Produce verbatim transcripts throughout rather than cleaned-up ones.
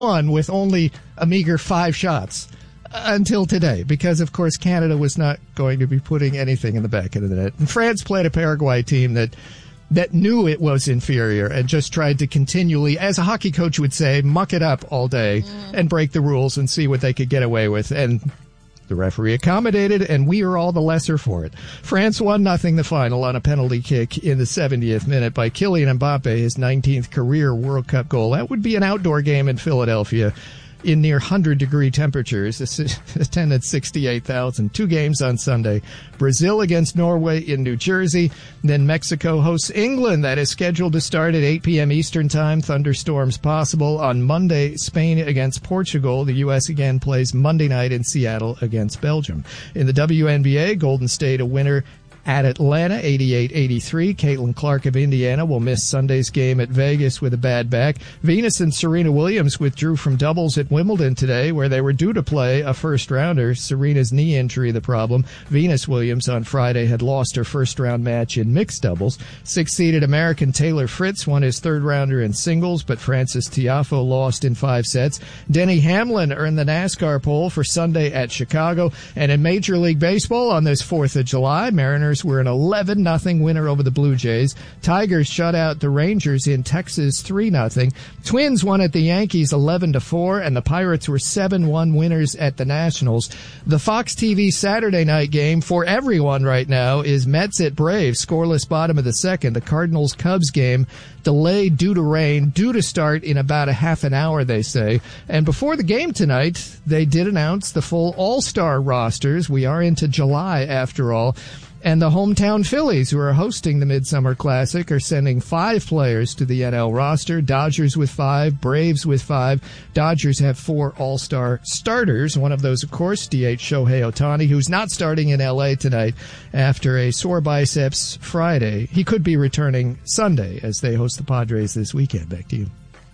won with only a meager five shots until today, because, of course, Canada was not going to be putting anything in the back of the net. And France played a Paraguay team that that knew it was inferior and just tried to continually, as a hockey coach would say, muck it up all day mm. and break the rules and see what they could get away with. And the referee accommodated, and we are all the lesser for it. France won nothing the final on a penalty kick in the seventieth minute by Kylian Mbappe, his nineteenth career World Cup goal. That would be an outdoor game in Philadelphia in near one hundred degree temperatures. Attended sixty-eight thousand. Two games on Sunday. Brazil against Norway in New Jersey. Then Mexico hosts England. That is scheduled to start at eight p.m. Eastern Time. Thunderstorms possible. On Monday, Spain against Portugal. The U S again plays Monday night in Seattle against Belgium. In the W N B A, Golden State a winner at Atlanta, eighty-eight eighty-three. Caitlin Clark of Indiana will miss Sunday's game at Vegas with a bad back. Venus and Serena Williams withdrew from doubles at Wimbledon today, where they were due to play a first-rounder. Serena's knee injury the problem. Venus Williams on Friday had lost her first-round match in mixed doubles. Six-seeded American Taylor Fritz won his third-rounder in singles, but Francis Tiafoe lost in five sets. Denny Hamlin earned the NASCAR pole for Sunday at Chicago. And in Major League Baseball on this fourth of July, Mariners were an eleven nothing winner over the Blue Jays. Tigers shut out the Rangers in Texas three nothing. Twins won at the Yankees eleven to four, and the Pirates were seven one winners at the Nationals. The Fox T V Saturday night game for everyone right now is Mets at Braves, scoreless bottom of the second. The Cardinals-Cubs game delayed due to rain, due to start in about a half an hour, they say. And before the game tonight, they did announce the full all-star rosters. We are into July, after all. And the hometown Phillies, who are hosting the Midsummer Classic, are sending five players to the N L roster. Dodgers with five, Braves with five. Dodgers have four all-star starters. One of those, of course, D H Shohei Ohtani, who's not starting in L A tonight after a sore biceps Friday. He could be returning Sunday as they host the Padres this weekend. Back to you.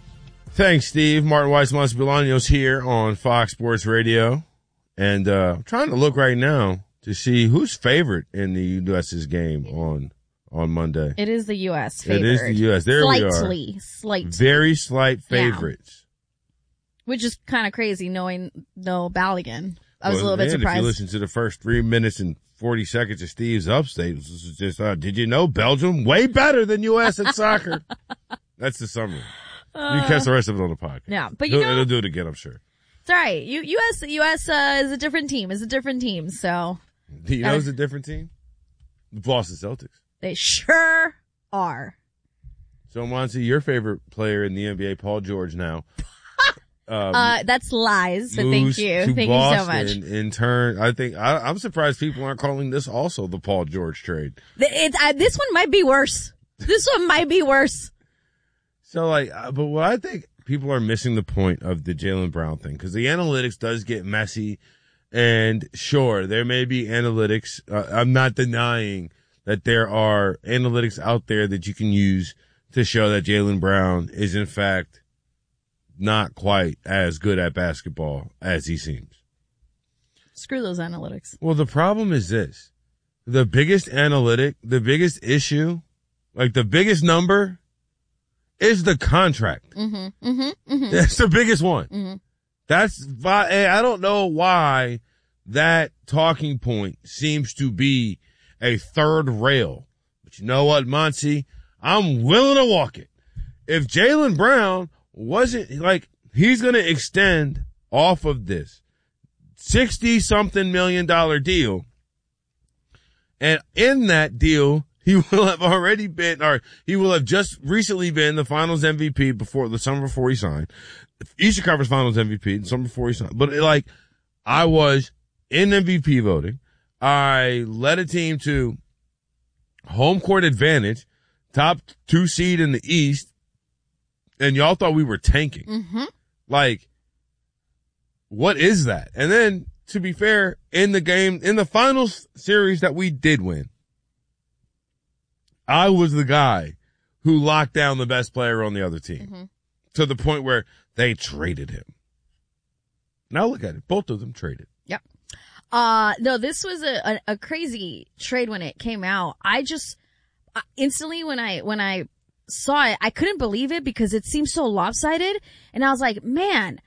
Thanks, Steve. Martin Weiss Bolaños here on Fox Sports Radio. And uh, I'm trying to look right now to see who's favorite in the U S's game on on Monday. It is the U S favorite. It is the U S. There slightly, we are. Slightly, slightly. Very slight favorites. Yeah. Which is kind of crazy knowing no Baligan. I was well, a little man, bit surprised. If you listen to the first three minutes and forty seconds of Steve's upstate, this is just, uh, did you know Belgium way better than U S at soccer? That's the summary. Uh, you can catch the rest of it on the podcast. Yeah, but you it'll, know, it'll do it again, I'm sure. It's all right. U- U.S. U S Uh, is a different team. Is a different team. So. Do you know it's a different team? The Boston Celtics. They sure are. So, Monty, your favorite player in the N B A, Paul George, now. Um, uh, that's lies, but thank you. Thank Boston you so much. In turn, I think, I, I'm surprised people aren't calling this also the Paul George trade. It's, uh, this one might be worse. This one might be worse. So, like, but what I think people are missing the point of the Jaylen Brown thing, because the analytics does get messy. And sure, there may be analytics. Uh, I'm not denying that there are analytics out there that you can use to show that Jaylen Brown is, in fact, not quite as good at basketball as he seems. Screw those analytics. Well, the problem is this. The biggest analytic, the biggest issue, like the biggest number is the contract. Mm-hmm, mm-hmm, mm-hmm. That's the biggest one. Mm-hmm. That's why, I don't know why that talking point seems to be a third rail. But you know what, Monty? I'm willing to walk it. If Jaylen Brown wasn't, like, he's going to extend off of this sixty-something million dollar deal, and in that deal, he will have already been, or he will have just recently been the Finals M V P before the summer before he signed. Eastern Conference Finals M V P, the summer before he signed. But like, I was in M V P voting. I led a team to home court advantage, top two seed in the East, and y'all thought we were tanking. Mm-hmm. Like, what is that? And then, to be fair, in the game, in the finals series that we did win, I was the guy who locked down the best player on the other team. Mm-hmm. To the point where they traded him. Now look at it. Both of them traded. Yep. Uh, no, this was a, a, a crazy trade when it came out. I just, uh, instantly when I, when I saw it, I couldn't believe it because it seemed so lopsided. And I was like, man,